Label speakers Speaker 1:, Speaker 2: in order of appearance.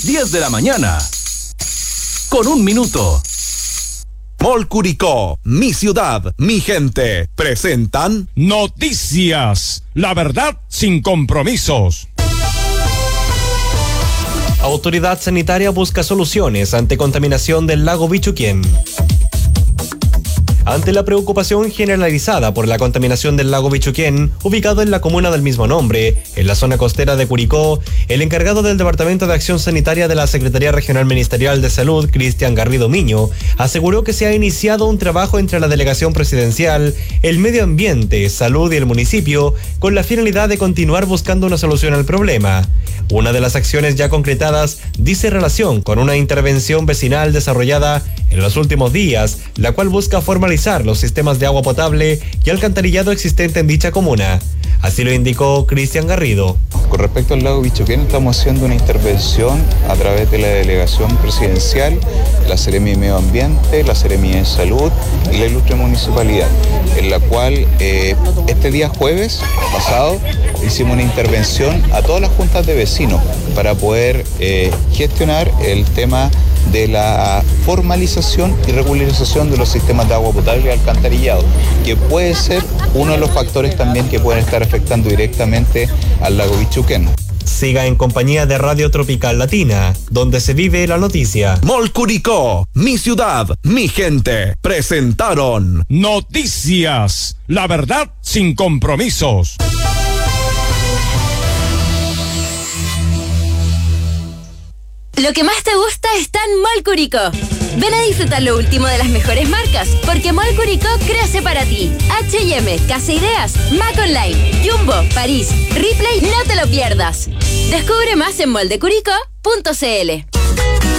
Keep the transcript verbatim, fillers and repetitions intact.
Speaker 1: diez de la mañana. Con un minuto.
Speaker 2: Mall Curicó, mi ciudad, mi gente, presentan
Speaker 3: Noticias, la verdad sin compromisos.
Speaker 4: Autoridad sanitaria busca soluciones ante contaminación del lago Bichuquén. Ante la preocupación generalizada por la contaminación del lago Bichuquén, ubicado en la comuna del mismo nombre, en la zona costera de Curicó, el encargado del Departamento de Acción Sanitaria de la Secretaría Regional Ministerial de Salud, Cristian Garrido Miño, aseguró que se ha iniciado un trabajo entre la Delegación Presidencial, el Medio Ambiente, Salud y el municipio, con la finalidad de continuar buscando una solución al problema. Una de las acciones ya concretadas dice relación con una intervención vecinal desarrollada en los últimos días, la cual busca formalizar los sistemas de agua potable y alcantarillado existente en dicha comuna. Así lo indicó Cristian Garrido.
Speaker 5: Con respecto al lago Bichuquén, estamos haciendo una intervención a través de la Delegación Presidencial, la Seremi de Medio Ambiente, la Seremi de Salud y la Ilustre Municipalidad, en la cual eh, este día jueves pasado hicimos una intervención a todas las juntas de vecinos para poder eh, gestionar el tema de la formalización y regularización de los sistemas de agua potable y alcantarillado, que puede ser uno de los factores también que pueden estar afectando directamente al lago Bichuquén.
Speaker 4: Siga en compañía de Radio Tropical Latina, donde se vive la noticia.
Speaker 2: Mall Curicó, mi ciudad, mi gente, presentaron
Speaker 3: Noticias, la verdad sin compromisos.
Speaker 6: Lo que más te gusta está en Mall Curicó. Ven a disfrutar lo último de las mejores marcas, porque Mall Curicó crece para ti. H y M, Casa Ideas, Mac Online, Jumbo, París, Ripley, no te lo pierdas. Descubre más en moldecuricó punto c l.